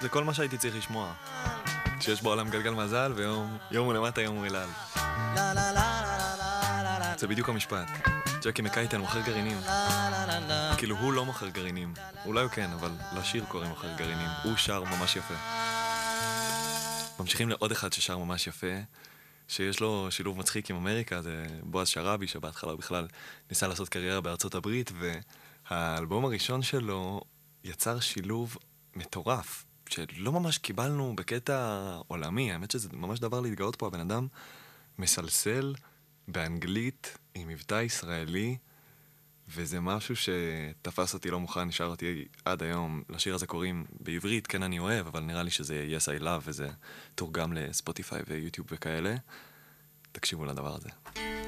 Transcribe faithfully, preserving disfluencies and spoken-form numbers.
זה כל מה שהייתי צריך לשמוע. שיש בעולם גלגל מזל ויום יום הוא למטה יום הוא אליו. זה בדיוק המשפט. ג'קי מקייטן מוכר גרעינים. כאילו הוא לא מוכר גרעינים. אולי הוא כן, אבל לשיר קוראים מוכר גרעינים. הוא שר ממש יפה. ממשיכים לעוד אחד ששר ממש יפה, שיש לו שילוב מצחיק עם אמריקה, זה בועז שרבי, שבהתחלה הוא בכלל ניסה לעשות קריירה בארצות הברית, והאלבום הראשון שלו יצר שילוב מטורף, שלא ממש קיבלנו בקטע עולמי. האמת שזה ממש דבר להתגאות פה. הבן אדם מסלסל באנגלית עם מבטא ישראלי, וזה משהו שתפס אותי לא מוכן, נשאר אותי עד היום. לשיר הזה קוראים בעברית, כן אני אוהב, אבל נראה לי שזה Yes I Love, וזה תורגם לספוטיפיי ויוטיוב וכאלה. תקשיבו לדבר הזה.